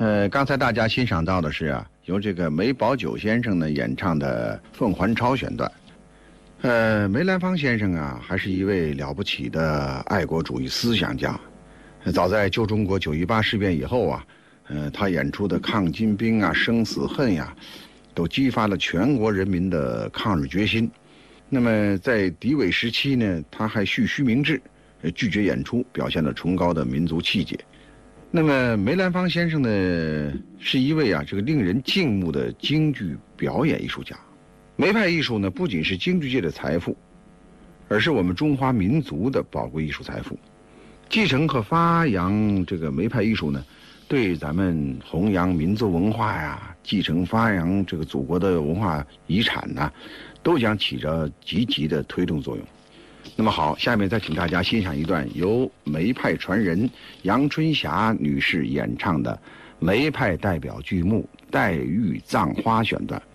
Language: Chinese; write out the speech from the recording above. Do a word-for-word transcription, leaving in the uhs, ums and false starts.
呃，刚才大家欣赏到的是啊，由这个梅葆玖先生呢演唱的《凤还巢》选段。呃，梅兰芳先生啊，还是一位了不起的爱国主义思想家。早在旧中国九一八事变以后啊，呃，他演出的抗金兵啊、生死恨呀，都激发了全国人民的抗日决心。那么在敌伪时期呢，他还蓄须明志，拒绝演出，表现了崇高的民族气节。那么梅兰芳先生呢，是一位啊这个令人敬慕的京剧表演艺术家。梅派艺术呢，不仅是京剧界的财富，而是我们中华民族的宝贵艺术财富。继承和发扬这个梅派艺术呢，对咱们弘扬民族文化呀，继承发扬这个祖国的文化遗产呐，都将起着积极的推动作用。那么好，下面再请大家欣赏一段由梅派传人杨春霞女士演唱的梅派代表剧目《黛玉葬花》选段。